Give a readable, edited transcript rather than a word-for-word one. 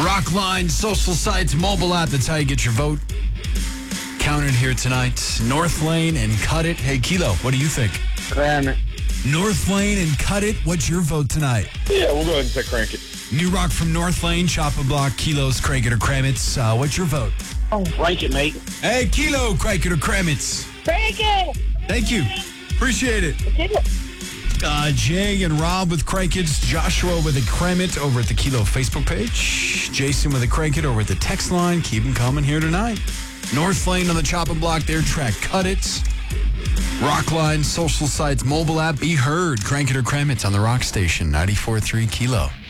Rockline, social sites, mobile app. That's how you get your vote counted here tonight. North Lane and Cut It. Hey, Kilo, what do you think? Cram it. North Lane and Cut It. What's your vote tonight? Yeah, we'll go ahead and say crank it. New Rock from North Lane, Chop a Block, Kilo's, Crank It or Cram It. What's your vote? Oh, crank it, mate. Hey, Kilo, Crank It or Cram It. Crank it! Thank you. Appreciate it. Jay and Rob with Crank It. Joshua with a Cram It over at the Kilo Facebook page. Jason with a Crank It over at the text line. Keep them coming here tonight. North Lane on the Chop and Block, their track, Cut It. Rockline, social sites, mobile app, be heard. Crank It or Cram It on the Rock Station, 94.3 Kilo.